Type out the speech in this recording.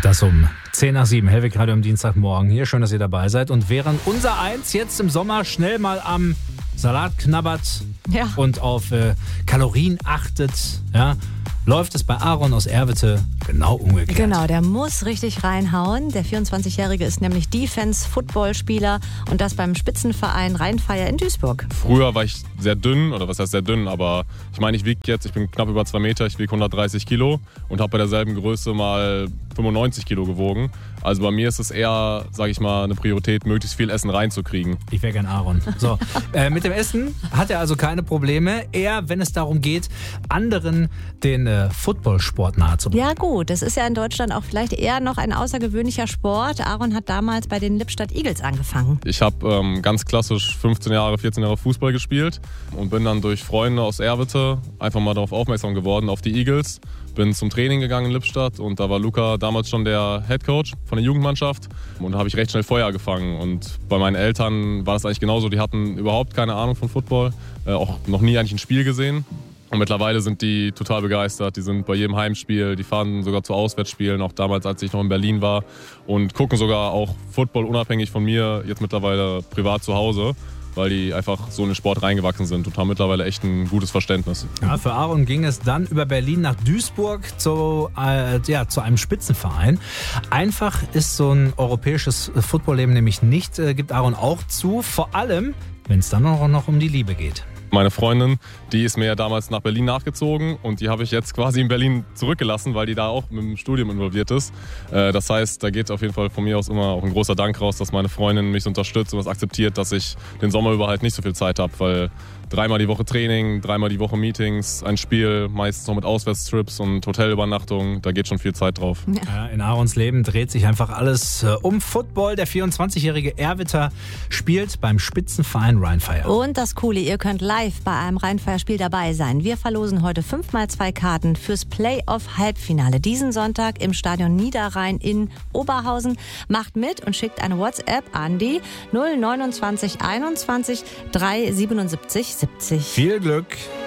Das um 10 nach 7, Hellwig Radio am Dienstagmorgen hier. Schön, dass ihr dabei seid. Und während unser Eins jetzt im Sommer schnell mal am Salat knabbert und auf Kalorien achtet, läuft es bei Aaron aus Erwitte genau umgekehrt. Genau, der muss richtig reinhauen. Der 24-Jährige ist nämlich Defense-Footballspieler und das beim Spitzenverein Rheinfeier in Duisburg. Früher war ich sehr dünn, oder was heißt sehr dünn, aber ich meine, ich bin knapp über 2 Meter, ich wiege 130 Kilo und habe bei derselben Größe mal 95 Kilo gewogen. Also bei mir ist es eher, sage ich mal, eine Priorität, möglichst viel Essen reinzukriegen. Ich wäre gern Aaron. So, mit dem Essen hat er also keine Probleme. Eher, wenn es darum geht, anderen den Footballsport nahezubringen. Ja gut, das ist ja in Deutschland auch vielleicht eher noch ein außergewöhnlicher Sport. Aaron hat damals bei den Lippstadt Eagles angefangen. Ich habe ganz klassisch 14 Jahre Fußball gespielt und bin dann durch Freunde aus Erwitte einfach mal darauf aufmerksam geworden, auf die Eagles. Bin zum Training gegangen in Lippstadt und da war Luca damals schon der Headcoach von der Jugendmannschaft und da habe ich recht schnell Feuer gefangen. Und bei meinen Eltern war das eigentlich genauso, die hatten überhaupt keine Ahnung von Football, auch noch nie eigentlich ein Spiel gesehen. Und mittlerweile sind die total begeistert, die sind bei jedem Heimspiel, die fahren sogar zu Auswärtsspielen, auch damals, als ich noch in Berlin war und gucken sogar auch Football unabhängig von mir, jetzt mittlerweile privat zu Hause, weil die einfach so in den Sport reingewachsen sind und haben mittlerweile echt ein gutes Verständnis. Ja, für Aaron ging es dann über Berlin nach Duisburg zu einem Spitzenverein. Einfach ist so ein europäisches Footballleben nämlich nicht, gibt Aaron auch zu, vor allem, wenn es dann auch noch um die Liebe geht. Meine Freundin, die ist mir ja damals nach Berlin nachgezogen und die habe ich jetzt quasi in Berlin zurückgelassen, weil die da auch mit dem Studium involviert ist. Das heißt, da geht auf jeden Fall von mir aus immer auch ein großer Dank raus, dass meine Freundin mich unterstützt und das akzeptiert, dass ich den Sommer über halt nicht so viel Zeit habe, weil 3-mal die Woche Training, 3-mal die Woche Meetings, ein Spiel, meistens noch mit Auswärtstrips und Hotelübernachtungen, da geht schon viel Zeit drauf. Ja, in Aarons Leben dreht sich einfach alles um Football. Der 24-jährige Erwitter spielt beim Spitzenverein Rheinfeier. Und das Coole, ihr könnt live bei einem Rheinfeier-Spiel dabei sein. Wir verlosen heute 5x2 Karten fürs Playoff-Halbfinale. Diesen Sonntag im Stadion Niederrhein in Oberhausen. Macht mit und schickt eine WhatsApp an die 029 21 377 70. Viel Glück!